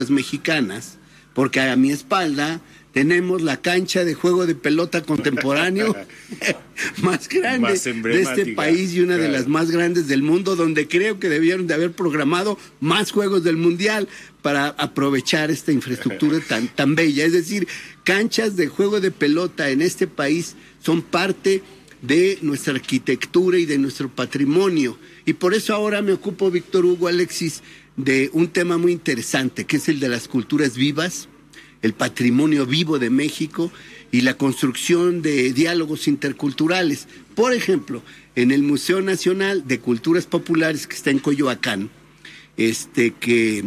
mexicanas, porque a mi espalda tenemos la cancha de juego de pelota contemporáneo más grande de este país y una de las más grandes del mundo, donde creo que debieron de haber programado más juegos del Mundial para aprovechar esta infraestructura tan bella. Es decir, canchas de juego de pelota en este país son parte de nuestra arquitectura y de nuestro patrimonio. Y por eso ahora me ocupo, Víctor Hugo, Alexis, de un tema muy interesante, que es el de las culturas vivas, el patrimonio vivo de México y la construcción de diálogos interculturales. Por ejemplo, en el Museo Nacional de Culturas Populares, que está en Coyoacán, que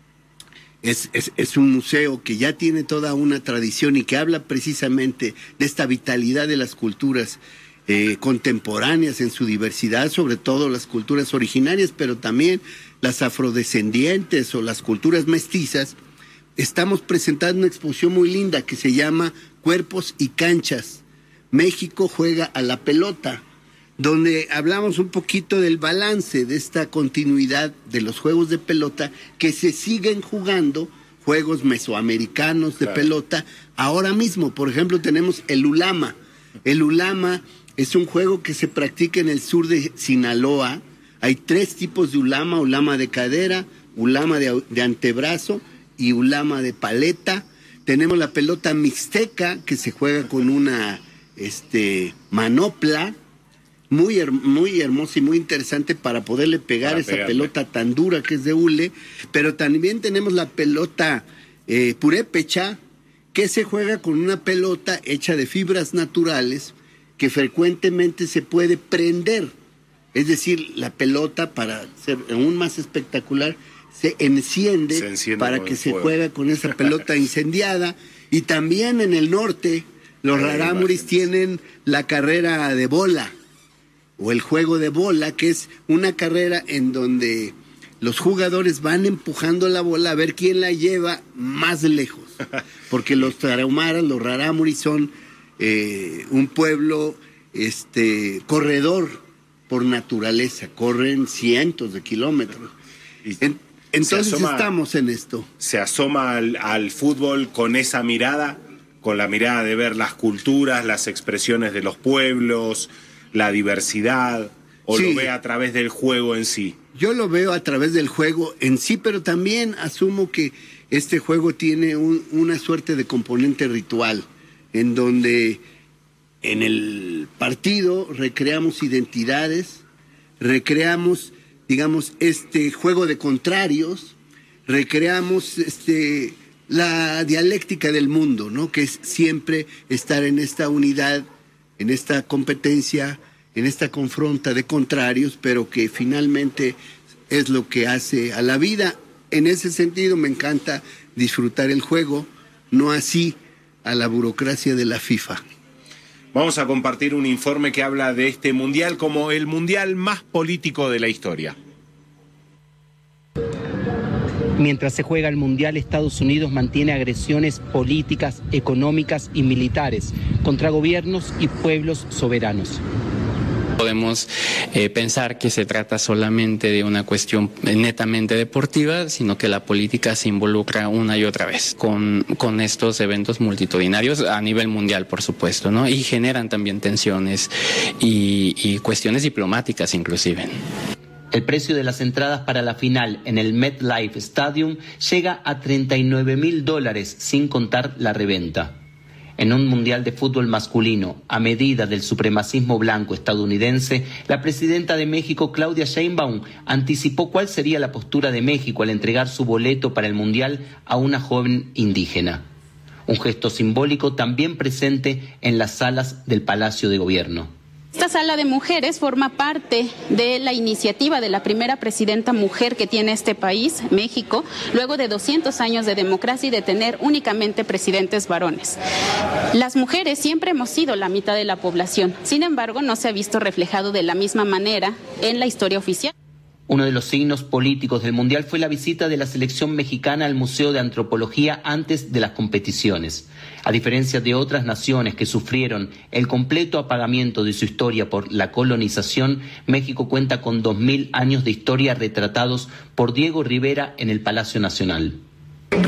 es un museo que ya tiene toda una tradición y que habla precisamente de esta vitalidad de las culturas contemporáneas en su diversidad, sobre todo las culturas originarias, pero también las afrodescendientes o las culturas mestizas. Estamos presentando una exposición muy linda que se llama Cuerpos y Canchas. México juega a la pelota, donde hablamos un poquito del balance de esta continuidad de los juegos de pelota que se siguen jugando, juegos mesoamericanos de pelota. Ahora mismo, por ejemplo, tenemos el ulama. El ulama es un juego que se practica en el sur de Sinaloa. Hay 3 tipos de ulama: ulama de cadera, ulama de antebrazo y ulama de paleta. Tenemos la pelota mixteca, que se juega con una manopla muy hermosa y muy interesante para poderle pegar esa pelota tan dura que es de hule. Pero también tenemos la pelota purépecha, que se juega con una pelota hecha de fibras naturales que frecuentemente se puede prender. Es decir, la pelota, para ser aún más espectacular, se enciende para que se juegue con esa pelota incendiada. Y también en el norte, los rarámuris tienen la carrera de bola, o el juego de bola, que es una carrera en donde los jugadores van empujando la bola a ver quién la lleva más lejos. Porque los tarahumaras, los rarámuris, son un pueblo corredor por naturaleza, corren cientos de kilómetros. Entonces estamos en esto. ¿Se asoma al fútbol con esa mirada? Con la mirada de ver las culturas, las expresiones de los pueblos, la diversidad, ¿o sí lo ve a través del juego en sí? Yo lo veo a través del juego en sí, pero también asumo que este juego tiene una suerte de componente ritual, en donde en el partido recreamos identidades, recreamos, digamos, este juego de contrarios, recreamos la dialéctica del mundo, ¿no? Que es siempre estar en esta unidad, en esta competencia, en esta confronta de contrarios, pero que finalmente es lo que hace a la vida. En ese sentido me encanta disfrutar el juego, no así a la burocracia de la FIFA. Vamos a compartir un informe que habla de este mundial como el mundial más político de la historia. Mientras se juega el Mundial, Estados Unidos mantiene agresiones políticas, económicas y militares contra gobiernos y pueblos soberanos. Podemos pensar que se trata solamente de una cuestión netamente deportiva, sino que la política se involucra una y otra vez con estos eventos multitudinarios a nivel mundial, por supuesto, ¿no? Y generan también tensiones y cuestiones diplomáticas inclusive. El precio de las entradas para la final en el MetLife Stadium llega a $39.000 sin contar la reventa. En un mundial de fútbol masculino, a medida del supremacismo blanco estadounidense, la presidenta de México, Claudia Sheinbaum, anticipó cuál sería la postura de México al entregar su boleto para el mundial a una joven indígena. Un gesto simbólico también presente en las salas del Palacio de Gobierno. Esta sala de mujeres forma parte de la iniciativa de la primera presidenta mujer que tiene este país, México, luego de 200 años de democracia y de tener únicamente presidentes varones. Las mujeres siempre hemos sido la mitad de la población, sin embargo, no se ha visto reflejado de la misma manera en la historia oficial. Uno de los signos políticos del Mundial fue la visita de la selección mexicana al Museo de Antropología antes de las competiciones. A diferencia de otras naciones que sufrieron el completo apagamiento de su historia por la colonización, México cuenta con 2000 años de historia retratados por Diego Rivera en el Palacio Nacional.